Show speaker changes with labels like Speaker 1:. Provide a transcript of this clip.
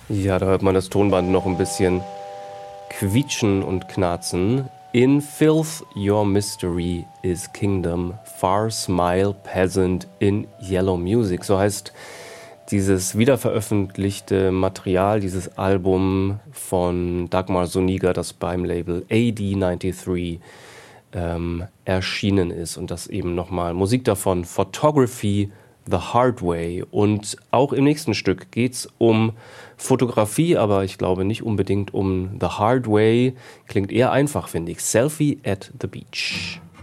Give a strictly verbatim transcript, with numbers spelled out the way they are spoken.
Speaker 1: Ja, da hört man das Tonband noch ein bisschen quietschen und knarzen. In filth your mystery is kingdom, far smile peasant in yellow music. So heißt dieses wiederveröffentlichte Material, dieses Album von Dagmar Zuniga, das beim Label A D dreiundneunzig ähm, erschienen ist. Und das eben nochmal Musik davon, Photography the Hard Way. Und auch im nächsten Stück geht es um Fotografie, aber ich glaube nicht unbedingt um The Hard Way. Klingt eher einfach, finde ich. Selfie at the Beach.